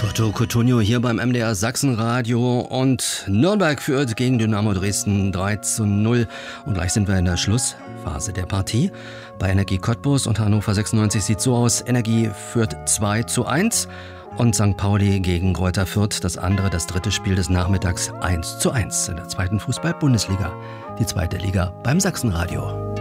Toto Cotugno hier beim MDR Sachsenradio und Nürnberg führt gegen Dynamo Dresden 3:0 und gleich sind wir in der Schlussphase der Partie. Bei Energie Cottbus und Hannover 96 sieht so aus, Energie führt 2:1 und St. Pauli gegen Greuther Fürth, das dritte Spiel des Nachmittags 1:1 in der zweiten Fußball-Bundesliga, die zweite Liga beim Sachsenradio.